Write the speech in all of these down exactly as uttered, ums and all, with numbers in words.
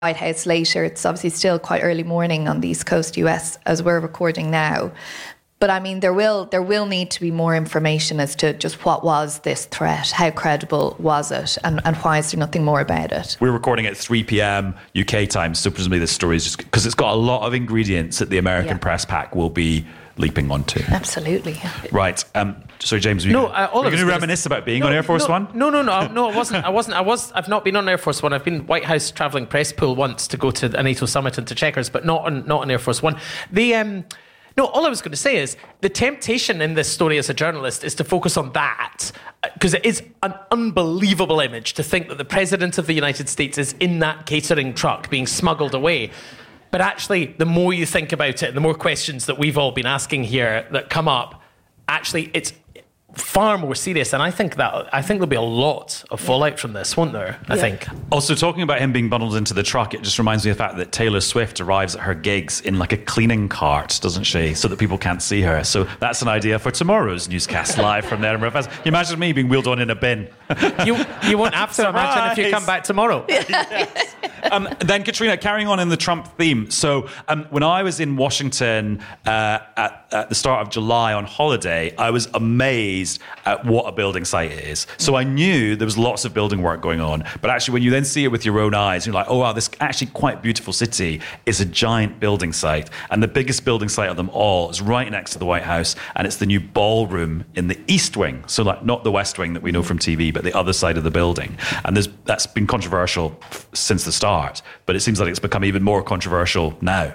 White House later. It's obviously still quite early morning on the East Coast U S as we're recording now. But I mean, there will there will need to be more information as to just what was this threat, how credible was it, and, and why is there nothing more about it? We're recording at three p.m. U K time, so presumably this story is just because it's got a lot of ingredients that the American yeah. press pack will be leaping onto. Absolutely. Right. Um, sorry, James. No, uh, all you're going to gonna reminisce about being no, on Air Force no, One? No, no, no, no. I wasn't. I wasn't. I was. I've not been on Air Force One. I've been White House travelling press pool once to go to a NATO summit and to Chequers, but not on not on Air Force One. The um. No, all I was going to say is the temptation in this story as a journalist is to focus on that, because it is an unbelievable image to think that the President of the United States is in that catering truck being smuggled away. But actually, the more you think about it, and the more questions that we've all been asking here that come up, actually, it's far more serious, and I think that I think there'll be a lot of fallout from this, won't there? I yeah. think. Also, talking about him being bundled into the truck, it just reminds me of the fact that Taylor Swift arrives at her gigs in like a cleaning cart, doesn't she? So that people can't see her. So that's an idea for tomorrow's newscast live from the Edinburgh Fest. Can you imagine me being wheeled on in a bin? you you won't have to imagine if you come back tomorrow. Yes. Um, then, Katrina, carrying on in the Trump theme. So um, when I was in Washington uh, at, at the start of July on holiday, I was amazed at what a building site it is. So I knew there was lots of building work going on. But actually, when you then see it with your own eyes, you're like, oh, wow, this actually quite beautiful city is a giant building site. And the biggest building site of them all is right next to the White House. And it's the new ballroom in the East Wing. So like not the West Wing that we know from T V, but the other side of the building. And there's, that's been controversial since the start. But it seems like it's become even more controversial now.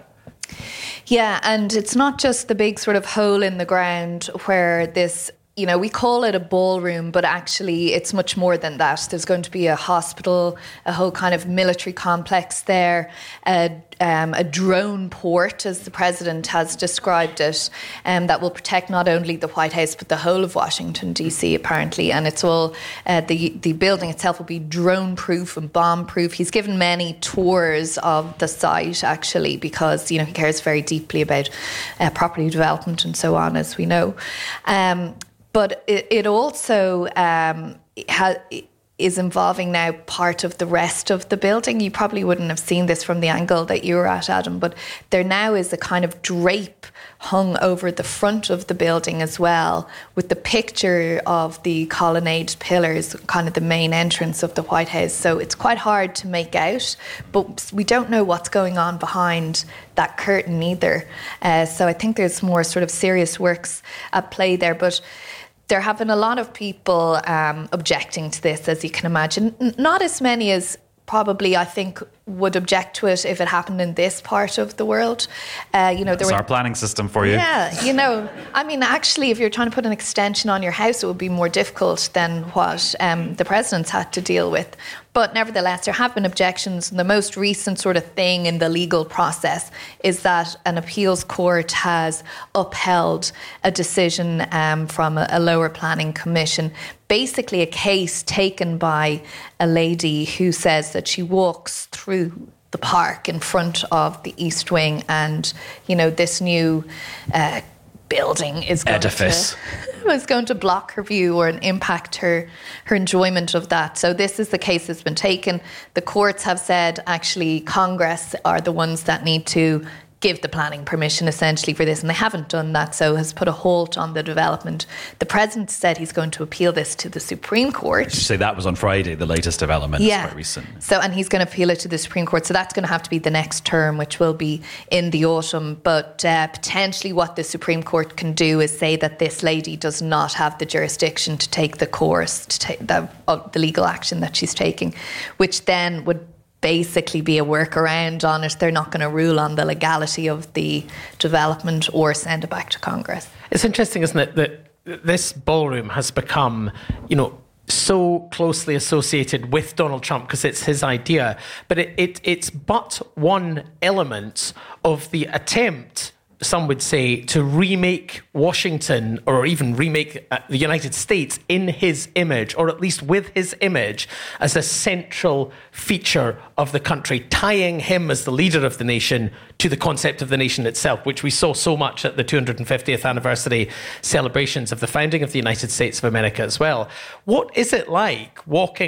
Yeah, and it's not just the big sort of hole in the ground where this, you know, we call it a ballroom, but actually it's much more than that. There's going to be a hospital, a whole kind of military complex there, a, um, a drone port, as the president has described it, um, that will protect not only the White House, but the whole of Washington, D C, apparently. And it's all, uh, the, the building itself will be drone-proof and bomb-proof. He's given many tours of the site, actually, because, you know, he cares very deeply about uh, property development and so on, as we know. Um, But it, it also um, ha- is involving now part of the rest of the building. You probably wouldn't have seen this from the angle that you were at, Adam, but there now is a kind of drape hung over the front of the building as well, with the picture of the colonnade pillars, kind of the main entrance of the White House. So it's quite hard to make out, but we don't know what's going on behind that curtain either. Uh, so I think there's more sort of serious works at play there. But there have been a lot of people um, objecting to this, as you can imagine. N- not as many as probably, I think, would object to it if it happened in this part of the world. Uh, you know, That's there were, our planning system for you. Yeah, you know, I mean, actually, if you're trying to put an extension on your house, it would be more difficult than what um, the president's had to deal with. But nevertheless, there have been objections. And the most recent sort of thing in the legal process is that an appeals court has upheld a decision um, from a, a lower planning commission. Basically, a case taken by a lady who says that she walks through the park in front of the East Wing, and, you know, this new uh, building is going edifice. to... was going to block her view or impact her her enjoyment of that. So this is the case that's been taken. The courts have said actually Congress are the ones that need to give the planning permission essentially for this, and they haven't done that, so has put a halt on the development. The president said he's going to appeal this to the Supreme Court. Did you say that was on Friday, the latest development? Yeah. Quite recent. So, and he's going to appeal it to the Supreme Court. So that's going to have to be the next term, which will be in the autumn. But uh, potentially what the Supreme Court can do is say that this lady does not have the jurisdiction to take the course, to take the, of the legal action that she's taking, which then would basically be a workaround on it. They're not going to rule on the legality of the development or send it back to Congress. It's interesting, isn't it, that this ballroom has become, you know, so closely associated with Donald Trump because it's his idea, but it, it it's but one element of the attempt, some would say, to remake Washington or even remake the United States in his image, or at least with his image as a central feature of the country, tying him as the leader of the nation to the concept of the nation itself, which we saw so much at the two hundred fiftieth anniversary celebrations of the founding of the United States of America as well. What is it like walking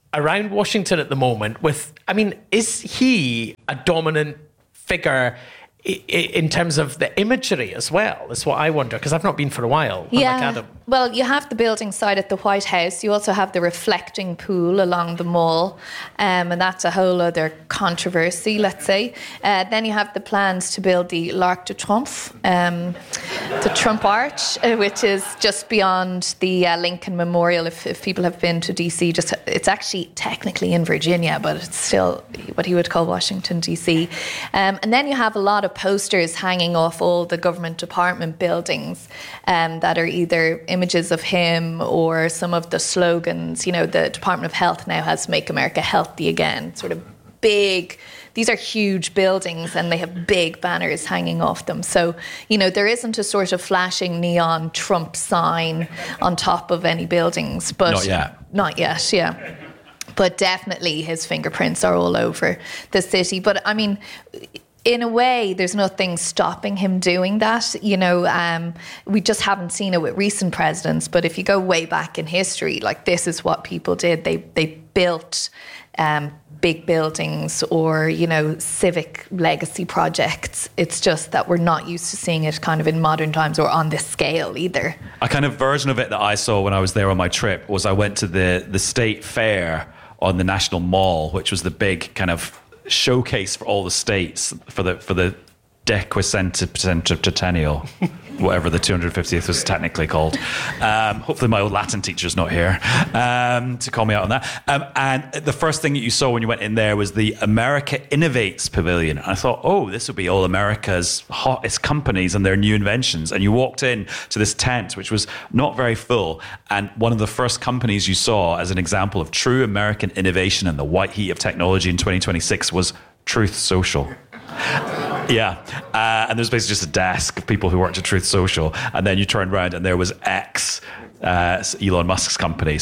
around Washington at the moment with, I mean, is he a dominant figure i- i- in terms of the imagery as well? Is what I wonder, because I've not been for a while. Yeah. Unlike Adam. Well, you have the building site at the White House. You also have the reflecting pool along the mall, um, and that's a whole other controversy, let's say. Uh, then you have the plans to build the l'Arc de Triomphe, um, the Trump Arch, uh, which is just beyond the uh, Lincoln Memorial. If, if people have been to D C, just it's actually technically in Virginia, but it's still what he would call Washington, D C. Um, and then you have a lot of posters hanging off all the government department buildings um, that are either images of him or some of the slogans. You know, the Department of Health now has Make America Healthy Again, sort of big. These are huge buildings and they have big banners hanging off them. So, you know, there isn't a sort of flashing neon Trump sign on top of any buildings. But Not yet. Not yet, yeah. But definitely his fingerprints are all over the city. But I mean, in a way, there's nothing stopping him doing that. You know, um, we just haven't seen it with recent presidents. But if you go way back in history, like this is what people did. They they built um, big buildings or, you know, civic legacy projects. It's just that we're not used to seeing it kind of in modern times or on this scale either. A kind of version of it that I saw when I was there on my trip was I went to the, the state fair on the National Mall, which was the big kind of showcase for all the states for the for the dequacentennial, whatever the two hundred fiftieth was technically called. Um, hopefully my old Latin teacher's not here um, to call me out on that. Um, and the first thing that you saw when you went in there was the America Innovates Pavilion. And I thought, oh, this would be all America's hottest companies and their new inventions. And you walked in to this tent, which was not very full. And one of the first companies you saw as an example of true American innovation and the white heat of technology in twenty twenty-six was Truth Social. Yeah, uh, and there's basically just a desk of people who worked at Truth Social, and then you turned around and there was X, uh, Elon Musk's company.